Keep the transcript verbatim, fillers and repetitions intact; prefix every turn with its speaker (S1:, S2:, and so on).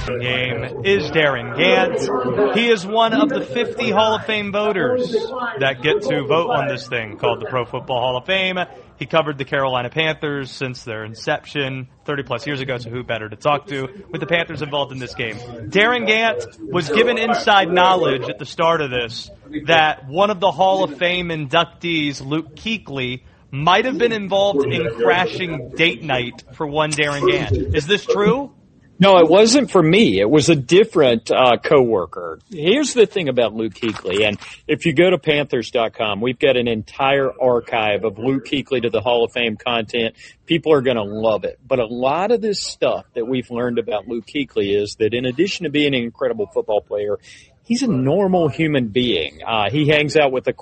S1: Game is Darren Gant. He is one of the fifty Hall of Fame voters that get to vote on this thing called the Pro Football Hall of Fame. He covered the Carolina Panthers since their inception thirty plus years ago, so who better to talk to with the Panthers involved in this game? Darren Gant was given inside knowledge at the start of this that one of the Hall of Fame inductees, Luke Kuechly, might have been involved in crashing date night for one Darren Gant. Is this true?
S2: No, it wasn't for me. It was a different uh, coworker. Here's the thing about Luke Kuechly, and if you go to Panthers dot com, we've got an entire archive of Luke Kuechly to the Hall of Fame content. People are going to love it. But a lot of this stuff that we've learned about Luke Kuechly is that in addition to being an incredible football player, he's a normal human being. Uh, he hangs out with the